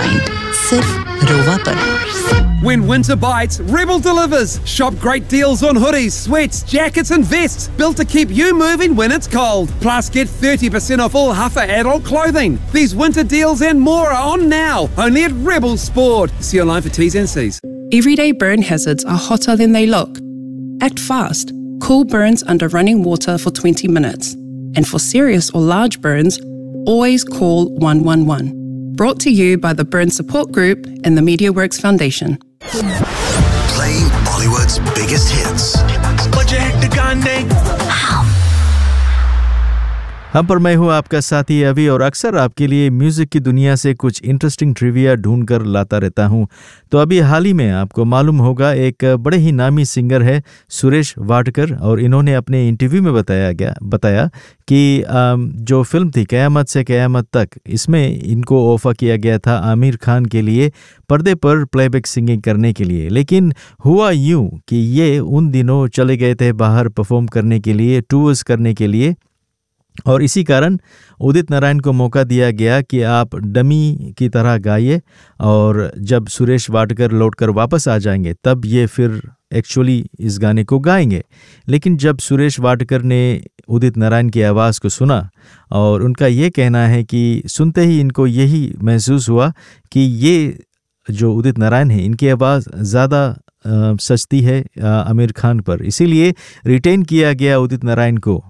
Unwind, सिर्फ रोवा पर। When winter bites, Rebel delivers. Shop great deals on hoodies, sweats, jackets and vests built to keep you moving when it's cold. Plus get 30% off all Huffer adult clothing. These winter deals and more are on now, only at Rebel Sport. See online for T's and C's. Everyday burn hazards are hotter than they look. Act fast. Cool burns under running water for 20 minutes. And for serious or large burns, always call 111. Brought to you by the Burn Support Group and the MediaWorks Foundation. Playing Bollywood's biggest hits. हम पर मैं हूँ आपका साथी अभी और अक्सर आपके लिए म्यूज़िक की दुनिया से कुछ इंटरेस्टिंग ट्रिविया ढूंढ कर लाता रहता हूँ। तो अभी हाल ही में आपको मालूम होगा एक बड़े ही नामी सिंगर है सुरेश वाडकर, और इन्होंने अपने इंटरव्यू में बताया कि जो फिल्म थी क़यामत से क़यामत तक, इसमें इनको ऑफ़र किया गया था आमिर खान के लिए पर्दे पर प्लेबैक सिंगिंग करने के लिए। लेकिन हुआ यूँ कि ये उन दिनों चले गए थे बाहर परफॉर्म करने के लिए, टूर्स करने के लिए, और इसी कारण उदित नारायण को मौका दिया गया कि आप डमी की तरह गाइए, और जब सुरेश वाडकर लौटकर वापस आ जाएंगे तब ये फिर एक्चुअली इस गाने को गाएंगे। लेकिन जब सुरेश वाडकर ने उदित नारायण की आवाज़ को सुना, और उनका ये कहना है कि सुनते ही इनको यही महसूस हुआ कि ये जो उदित नारायण है इनकी आवाज़ ज़्यादा सस्ती है आमिर खान पर, इसीलिए रिटेन किया गया उदित नारायण को